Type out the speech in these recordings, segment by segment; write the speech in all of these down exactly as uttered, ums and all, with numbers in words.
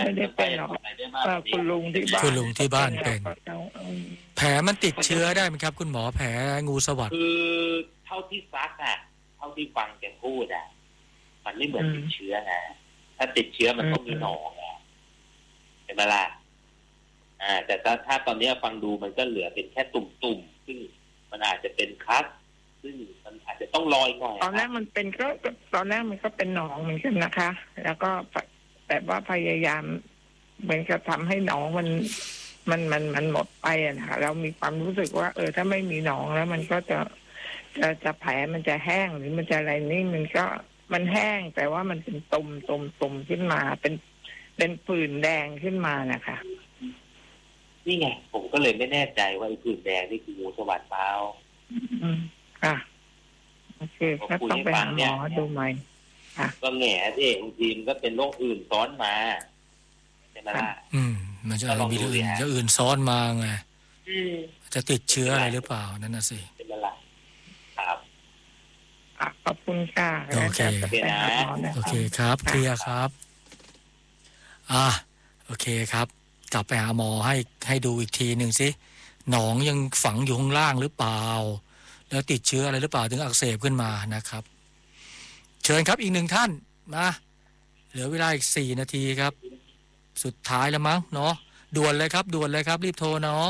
ไม่ได้เป็นหรอกคุณลุงที่บ้านคุณลุงที่บ้านเป็นแผลมันติดเชื้อได้ไหมครับคุณหมอแผลงูสวัสด์คือเท่าที่ซักอ่ะเท่าที่ฟังแกพูดอ่ะมันไม่เหมือนติดเชื้อนะถ้าติดเชื้อมันต้องมีหนองนะเห็นไหมล่ะอ่าแต่ถ้าถ้าตอนนี้ฟังดูมันก็เหลือเป็นแค่ตุ่มๆซึ่งมันอาจจะเป็นคัสซึ่งมันอาจจะต้องลอยหน่อยตอนแรกมันเป็นก็ตอนแรกมันก็เป็นหนองเหมือนกันนะคะแล้วก็แต่ว่าพยายามเหมือนกับทำให้หนองมันมันมันมันหมดไปอะนะคะเรามีความรู้สึกว่าเออถ้าไม่มีหนองแล้วมันก็จะจะจะแผลมันจะแห้งหรือมันจะอะไรนี่มันก็มันแห้งแต่ว่ามันเป็นตุ่มตุ่มตุ่มขึ้นมาเป็นเป็นผื่นแดงขึ้นมานะคะนี่ไงผมก็เลยไม่แน่ใจว่าไอ้ผื่นแดงนี่คืองูสวัสดิ์เปล่าอืมค่ะโอเคก็ต้องไปหาหมอดูใหม่ค่ะก็แง่ที่บางทีมันก็เป็นโรคอื่นซ้อนมาใช่ไหมล่ะอืมมันจะมีอื่นจะอื่นซ้อนมาไงจะติดเชื้ออะไรหรือเปล่านั่นน่ะสิใช่ไหมล่ะครับขอบคุณค่ะโอเคโอเคครับเคลียร์ครับอ่ะโอเคครับกลับไปหาหมอให้ให้ดูอีกทีหนึ่งสิหนองยังฝังอยู่ข้างล่างหรือเปล่าแล้วติดเชื้ออะไรหรือเปล่าถึงอักเสบขึ้นมานะครับเชิญครับอีกหนึ่งท่านมาเหลือเวลาอีกสี่นาทีครับสุดท้ายแล้วมั้งเนาะด่วนเลยครับด่วนเลยครับรีบโทรเนาะ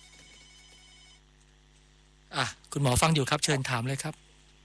อ่ะคุณหมอฟังอยู่ครับเชิญถามเลยครับ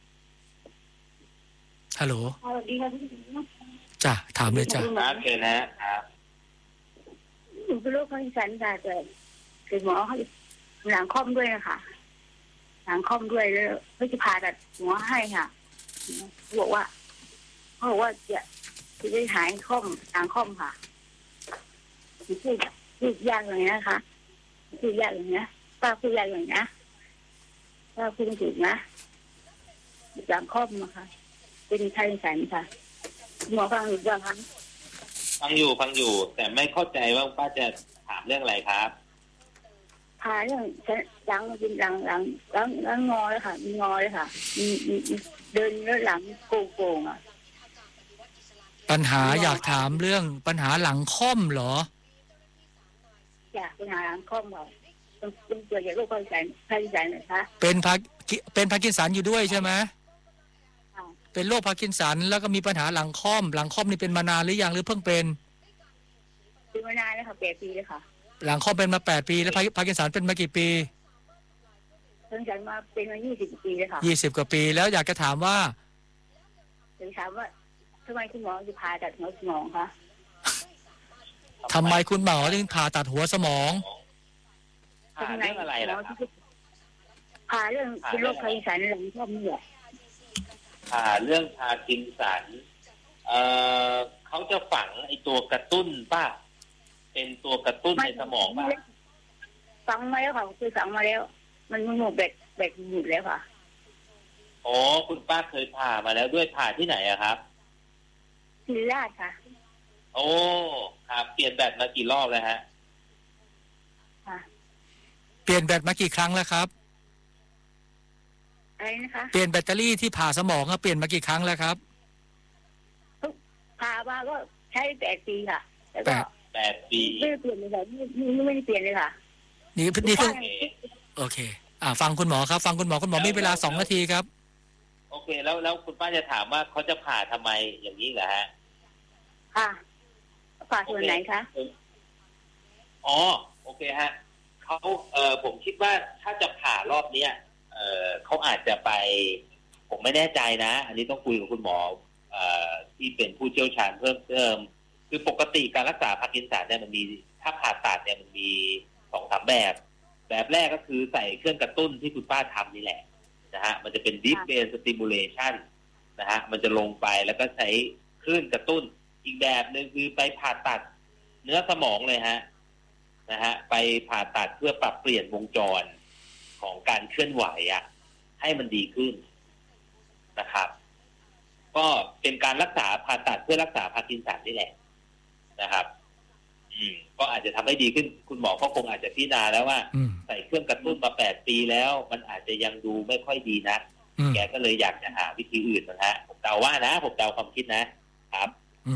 ฮัลโหลสวัสดีครับจ้ะถามเลยจ้ะครับเชิญนะครับหนูเป็นโรคพาร์กินสันค่ะแต่คือหมอเขาหลังค่อมด้วยนะคะหลังค่อมด้วยแล้วเขาจะผ่าตัดหัวให้ค่ะบอกว่าเขาบอกว่าจะจะได้หายค่อมหลังค่อมค่ะพูดพูดยากอย่างนี้นะคะพูดยากอย่างนี้ป้าพูดยากอย่างนี้ป้าพูดถูกนะหลังค่อมนะคะเป็นพาร์กินสันค่ะหมอฟังอยู่ยังคะฟังอยู่ฟังอยู่แต่ไม่เข้าใจว่าป้าจะถามเรื่องอะไรครับพาเรื่องหลังเป็นหลังหลังหลังหลังงอเลยค่ะมีงอเลยค่ะมีเดินแล้วหลังโก่งโก่งอ่ะปัญหาอยากถามเรื่องปัญหาหลังค่อมเหรออยากปัญหาหลังค่อมเหรอเป็นเกิดจากโรคพาร์กินสันพาร์กินสันเหรอคะเป็นพาเป็นพาร์กินสันอยู่ด้วยใช่ไหมเป็นโรคพาร์กินสันแล้วก็มีปัญหาหลังค่อมหลังค่อมนี่เป็นมานานหรือยังหรือเพิ่งเป็นเป็นมานานแล้วค่ะแปดปีเลยค่ะหลังค่อมเป็นมาแปดปีแล้วพาร์กินสันเป็นมากี่ปีพาร์กินสันมาเป็นมายี่สิบปีเลยค่ะยี่สิบกว่าปีแล้วอยากจะถามว่าจะถามว่าทำไมคุณหมอจะผ่าตัดหัวสมองคะทำไมคุณหมอถึงผ่าตัดหัวสมองผ่าเรื่องอะไรล่ะผ่าเรื่องเป็นโรคพาร์กินสันหลังค่อมนี่แหละผ่าเรื่องพาร์กินสันเอ่อเขาจะฝังไอ้ตัวกระตุ้นป่ะเป็นตัวกระตุ้นในสมองป่ะฝังมาแล้วค่ะคือฝังมาแล้วมันมันหมดเบ็ดเบ็ดหมดแล้วค่ะอ๋อคุณป้าเคยผ่ามาแล้วด้วยผ่าที่ไหนอะครับศิริราชค่ะโอ้ครับเปลี่ยนแบตมากี่รอบแล้วฮะค่ะเปลี่ยนแบตมากี่ครั้งแล้วครับอะไรนะคะเปลี่ยนแบตเตอรี่ที่ผ่าสมองเปลี่ยนมากี่ครั้งแล้วครับผ่ามาก็ใช้แปดปีค่ะแล้วก็แปดปีไม่เปลี่ยนเลยค่ะไม่ไม่ได้เปลี่ยนเลยค่ะนี่นี่คือโอเคอ่าฟังคุณหมอครับฟังคุณหมอคุณหมอมีเวลาสองนาทีครับโอเคแล้วแล้วคุณป้าจะถามว่าเขาจะผ่าทำไมอย่างนี้เหรอฮะค่ะผ่าส่วนไหนคะอ๋อโอเคฮะเขาเอ่อผมคิดว่าถ้าจะผ่ารอบเนี้ยเอ่อเขาอาจจะไปผมไม่แน่ใจนะอันนี้ต้องคุยกับคุณหมอเอ่อที่เป็นผู้เชี่ยวชาญเพิ่มเติมคือปกติการรักษาพาร์กินสันเนี่ยมันมีถ้าผ่าตัดเนี่ยมันมีสองสามแบบแบบแรกก็คือใส่เครื่องกระตุ้นที่คุณป้าทำนี่แหละนะฮะมันจะเป็น deep brain stimulation นะฮะมันจะลงไปแล้วก็ใช้คลื่นกระตุ้นอีกแบบนึงคือไปผ่าตัดเนื้อสมองเลยฮะนะฮะไปผ่าตัดเพื่อปรับเปลี่ยนวงจรของการเคลื่อนไหวอ่ะให้มันดีขึ้นนะครับก็เป็นการรักษาผ่าตัดเพื่อรักษาพาร์กินสันนี่แหละนะครับอืมก็อาจจะทำให้ดีขึ้นคุณหมอก็คงอาจจะพิจารณาแล้วว่าใส่เครื่องกระตุ้นมาแปดปีแล้วมันอาจจะยังดูไม่ค่อยดีนะแกก็เลยอยากจะหาวิธีอื่นนะฮะผมเดาว่านะผมเดาความคิดนะครับ